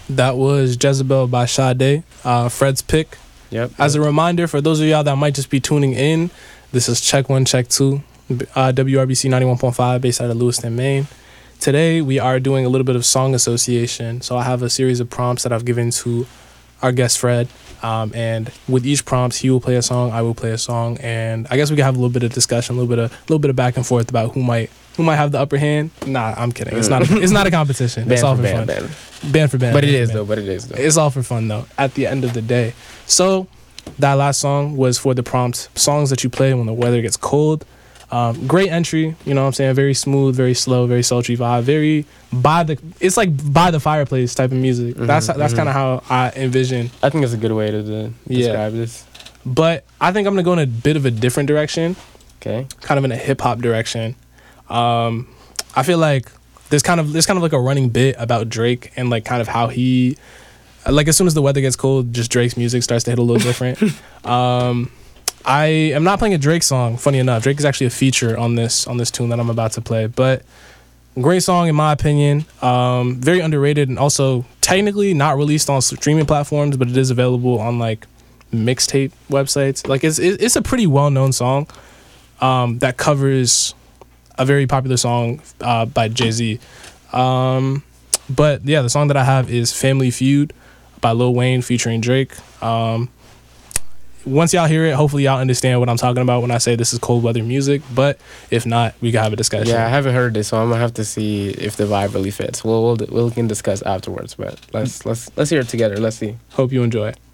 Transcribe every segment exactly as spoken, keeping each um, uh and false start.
That was Jezebel by Sade, uh, Fred's pick. Yep. As a reminder, for those of y'all that might just be tuning in, this is Check One, Check Two, uh, W R B C ninety-one point five, based out of Lewiston, Maine. Today, we are doing a little bit of song association. So I have a series of prompts that I've given to our guest, Fred. Um, and with each prompt, he will play a song, I will play a song. And I guess we can have a little bit of discussion, a little bit of, a little bit of back and forth about who might who might have the upper hand. Nah, I'm kidding. It's not a, it's not a competition. It's all for band, fun. Band. Band for band. But it band is, for band. though. But it is, though. It's all for fun, though, at the end of the day. So that last song was for the prompt, songs that you play when the weather gets cold. Um, great entry, you know what I'm saying? Very smooth, very slow, very sultry vibe, very by the, it's like by the fireplace type of music. Mm-hmm, that's that's mm-hmm. kind of how I envision. I think it's a good way to de- Yeah. describe this. But I think I'm going to go in a bit of a different direction, Okay. kind of in a hip hop direction. Um, I feel like there's kind of, there's kind of like a running bit about Drake and like kind of how he, like as soon as the weather gets cold, just Drake's music starts to hit a little different. um, I am not playing a Drake song. Funny enough, Drake is actually a feature on this on this tune that I'm about to play. But great song in my opinion. Um, very underrated and also technically not released on streaming platforms, but it is available on like mixtape websites. Like it's it's a pretty well known song um, that covers a very popular song uh, by Jay-Z. Um, but yeah, the song that I have is "Family Feud" by Lil Wayne featuring Drake. Um, Once y'all hear it, hopefully y'all understand what I'm talking about when I say this is cold weather music. But if not, we can have a discussion. Yeah, I haven't heard this, so I'm gonna have to see if the vibe really fits. We'll we'll we'll can discuss afterwards, but let's let's let's hear it together. Let's see. Hope you enjoy it.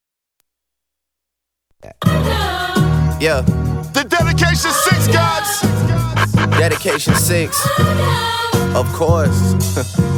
Yeah. The dedication six gods. Dedication six. Of course.